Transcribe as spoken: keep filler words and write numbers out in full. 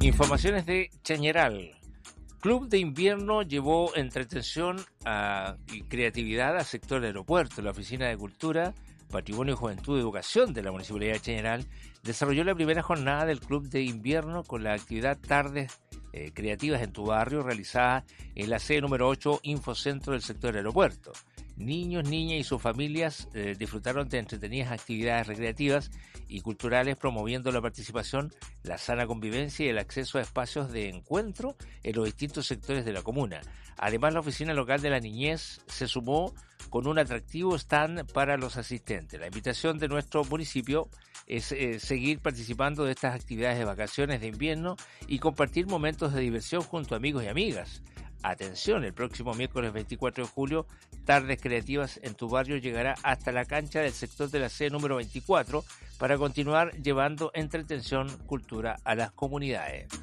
Informaciones de Chañaral. Club de Invierno llevó entretención a, y creatividad al sector aeropuerto. La Oficina de Cultura, Patrimonio, Juventud y Educación de la Municipalidad de Chañaral desarrolló la primera jornada del Club de Invierno con la actividad Tardes eh, Creativas en tu Barrio, realizada en la sede número ocho Infocentro del sector aeropuerto. Niños, niñas y sus familias eh, disfrutaron de entretenidas actividades recreativas y culturales, promoviendo la participación, la sana convivencia y el acceso a espacios de encuentro en los distintos sectores de la comuna. Además, la Oficina Local de la Niñez se sumó con un atractivo stand para los asistentes. La invitación de nuestro municipio es eh, seguir participando de estas actividades de vacaciones de invierno y compartir momentos de diversión junto a amigos y amigas. Atención, el próximo miércoles veinticuatro de julio, Tardes Creativas en tu Barrio llegará hasta la cancha del sector de la sede número veinticuatro para continuar llevando entretención, cultura a las comunidades.